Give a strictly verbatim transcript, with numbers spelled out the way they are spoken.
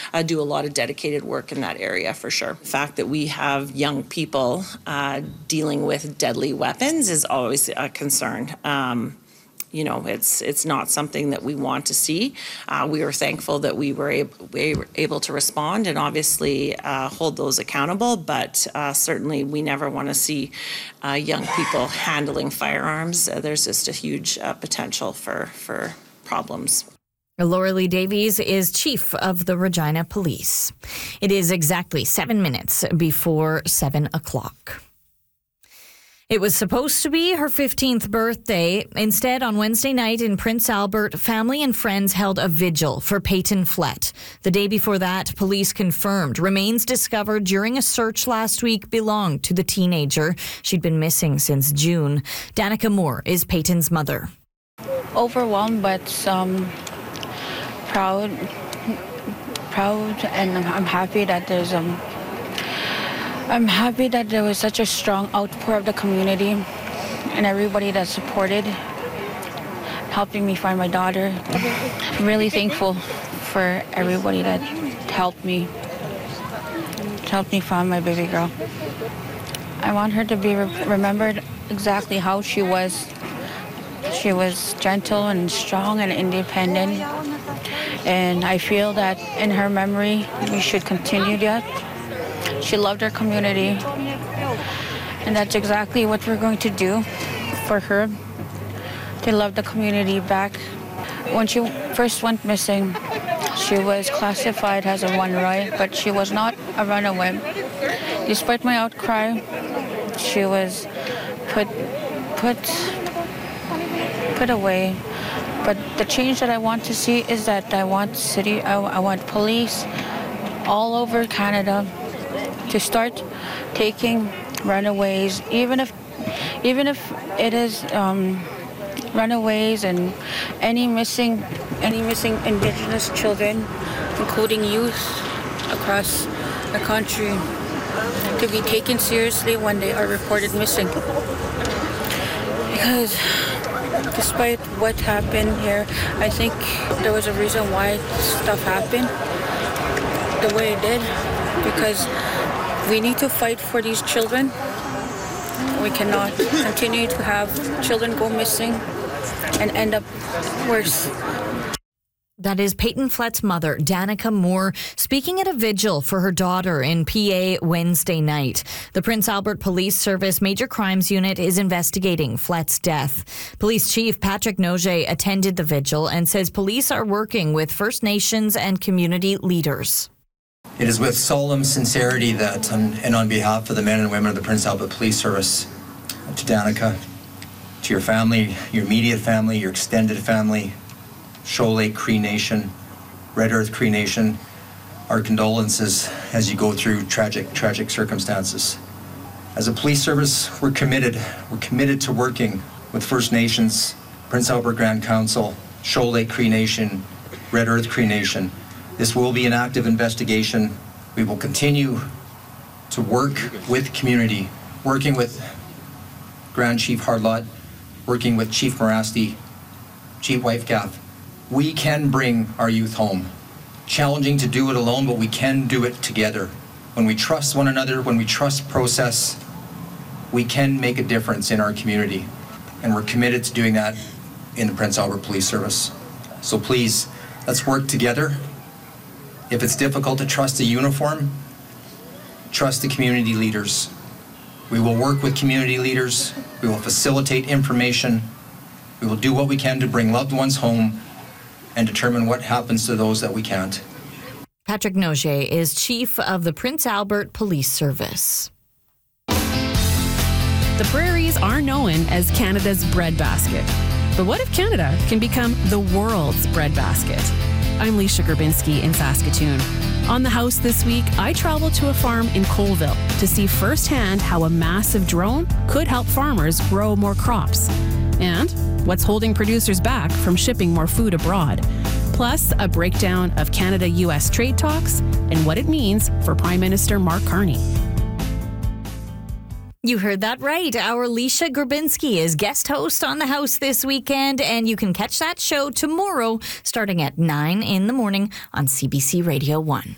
uh, do a lot of dedicated work in that area for sure. The fact that we have young people uh, dealing with deadly weapons is always a concern. Um, You know, it's it's not something that we want to see. Uh, we are thankful that we were, able, we were able to respond and obviously uh, hold those accountable, but uh, certainly we never want to see uh, young people handling firearms. Uh, there's just a huge uh, potential for, for problems. Laura Lee Davies is chief of the Regina Police. It is exactly seven minutes before seven o'clock. It was supposed to be her fifteenth birthday. Instead, on Wednesday night in Prince Albert, family and friends held a vigil for Peyton Flett. The day before that, police confirmed remains discovered during a search last week belonged to the teenager. She'd been missing since June. Danica Moore is Peyton's mother. Overwhelmed, but um, proud, proud, and I'm happy that there's um. I'm happy that there was such a strong outpour of the community and everybody that supported, helping me find my daughter. I'm really thankful for everybody that helped me, helped me find my baby girl. I want her to be re- remembered exactly how she was. She was gentle and strong and independent, and I feel that in her memory, we should continue that. She loved her community, and that's exactly what we're going to do for her, to love the community back. When she first went missing, she was classified as a runaway, but she was not a runaway. Despite my outcry, she was put, put, put away. But the change that I want to see is that I want city, I, I want police all over Canada to start taking runaways, even if even if it is um, runaways and any missing any missing Indigenous children, including youth across the country, to be taken seriously when they are reported missing. Because despite what happened here, I think there was a reason why stuff happened the way it did, because we need to fight for these children. We cannot continue to have children go missing and end up worse. That is Peyton Flett's mother, Danica Moore, speaking at a vigil for her daughter in P A Wednesday night. The Prince Albert Police Service Major Crimes Unit is investigating Flett's death. Police Chief Patrick Noget attended the vigil and says police are working with First Nations and community leaders. It is with solemn sincerity that, um, and on behalf of the men and women of the Prince Albert Police Service, to Danica, to your family, your immediate family, your extended family, Shoal Lake Cree Nation, Red Earth Cree Nation, our condolences as you go through tragic, tragic circumstances. As a police service, we're committed. We're committed to working with First Nations, Prince Albert Grand Council, Shoal Lake Cree Nation, Red Earth Cree Nation. This will be an active investigation. We will continue to work with community, working with Grand Chief Hardlot, working with Chief Morasti, Chief Wifecath. We can bring our youth home. Challenging to do it alone, but we can do it together. When we trust one another, when we trust process, we can make a difference in our community. And we're committed to doing that in the Prince Albert Police Service. So please, let's work together. If it's difficult to trust a uniform, trust the community leaders. We will work with community leaders. We will facilitate information. We will do what we can to bring loved ones home and determine what happens to those that we can't. Patrick Noget is chief of the Prince Albert Police Service. The prairies are known as Canada's breadbasket. But what if Canada can become the world's breadbasket? I'm Leisha Grabinski in Saskatoon. On The House this week, I traveled to a farm in Colville to see firsthand how a massive drone could help farmers grow more crops. And what's holding producers back from shipping more food abroad. Plus, a breakdown of Canada-U S trade talks and what it means for Prime Minister Mark Carney. You heard that right. Our Leisha Grabinski is guest host on The House this weekend, and you can catch that show tomorrow starting at nine in the morning on C B C Radio one.